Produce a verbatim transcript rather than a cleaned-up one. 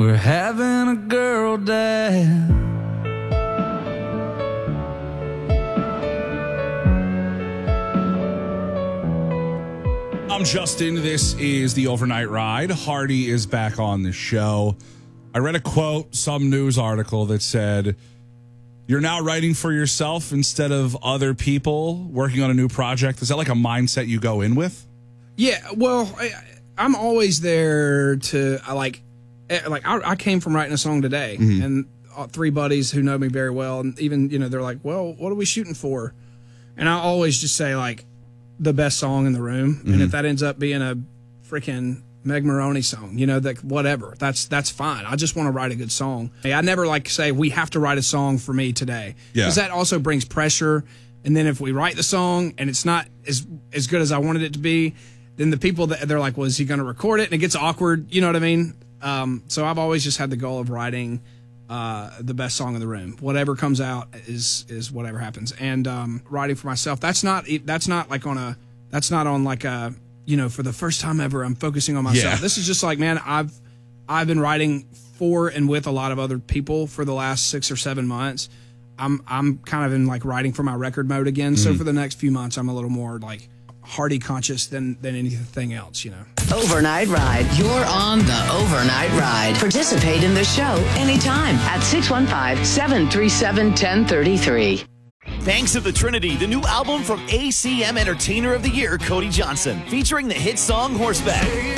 We're having a girl dad. I'm Justin. This is the Overnight Ride. Hardy is back on the show. I read a quote, some news article that said, you're now writing for yourself instead of other people working on a new project. Is that like a mindset you go in with? Yeah, well, I, I'm always there to, I like, like I, I came from writing a song today, mm-hmm. and uh, three buddies who know me very well, and even, you know, they're like, well, what are we shooting for? And I always just say, like, the best song in the room, mm-hmm. and if that ends up being a freaking Meg Maroney song, you know, that whatever, that's that's fine. I just want to write a good song. I never like say we have to write a song for me today, because yeah. that also brings pressure. And then if we write the song and it's not as as good as I wanted it to be, then the people that they're like, well, is he going to record it? And it gets awkward. You know what I mean? Um, so I've always just had the goal of writing uh, the best song in the room. Whatever comes out is is whatever happens. And um, writing for myself, that's not that's not like on a that's not on like a you know for the first time ever I'm focusing on myself. Yeah. This is just like, man, I've I've been writing for and with a lot of other people for the last six or seven months. I'm I'm kind of in like writing for my record mode again. Mm. So for the next few months, I'm a little more like Hardy conscious than than anything else, you know. Overnight Ride. You're on the Overnight Ride. Participate in the show anytime at six one five, seven three seven, one zero three three. Banks of the Trinity, the new album from A C M Entertainer of the Year, Cody Johnson, featuring the hit song Horseback.